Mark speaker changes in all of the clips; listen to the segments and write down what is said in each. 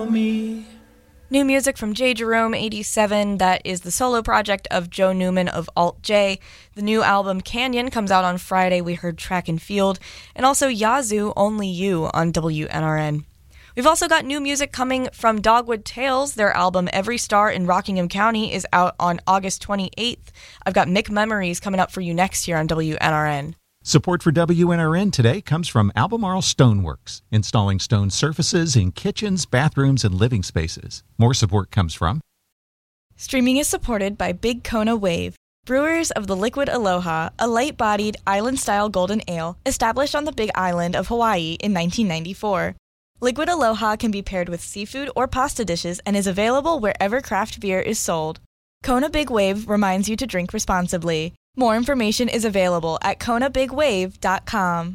Speaker 1: Me.
Speaker 2: New music from J. Jerome 87, that is the solo project of Joe Newman of Alt J. The new album Canyon comes out on Friday. We heard Track and Field, and also Yazoo, Only You on WNRN. We've also got new music coming from Dogwood Tales. Their album Every Star in Rockingham County is out on August 28th. I've got Mick Memories coming up for you next year on WNRN.
Speaker 3: Support for WNRN today comes from Albemarle Stoneworks, installing stone surfaces in kitchens, bathrooms, and living spaces. More support comes from...
Speaker 2: Streaming is supported by Big Kona Wave, brewers of the Liquid Aloha, a light-bodied, island-style golden ale established on the Big Island of Hawaii in 1994. Liquid Aloha can be paired with seafood or pasta dishes and is available wherever craft beer is sold. Kona Big Wave reminds you to drink responsibly. More information is available at KonaBigWave.com.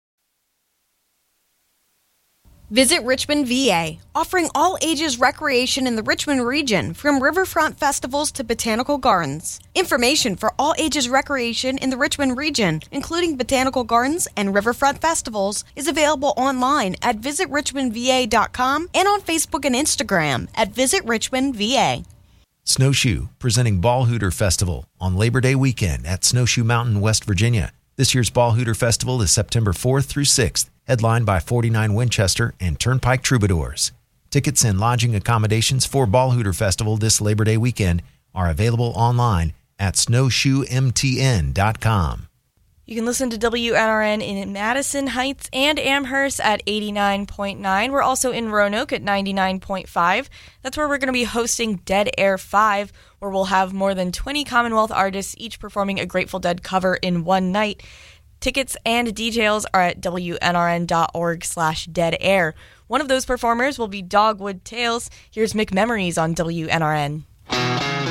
Speaker 4: Visit Richmond, VA, offering all ages recreation in the Richmond region, from riverfront festivals to botanical gardens. Information for all ages recreation in the Richmond region, including botanical gardens and riverfront festivals, is available online at visitrichmondva.com and on Facebook and Instagram at visitrichmondva.
Speaker 5: Snowshoe, presenting Ball Hooter Festival on Labor Day weekend at Snowshoe Mountain, West Virginia. This year's Ball Hooter Festival is September 4th through 6th, headlined by 49 Winchester and Turnpike Troubadours. Tickets and lodging accommodations for Ball Hooter Festival this Labor Day weekend are available online at snowshoemtn.com.
Speaker 2: You can listen to WNRN in Madison Heights and Amherst at 89.9. We're also in Roanoke at 99.5. That's where we're going to be hosting Dead Air 5, where we'll have more than 20 Commonwealth artists, each performing a Grateful Dead cover in one night. Tickets and details are at WNRN.org/deadair. One of those performers will be Dogwood Tales. Here's Mick Memories on WNRN.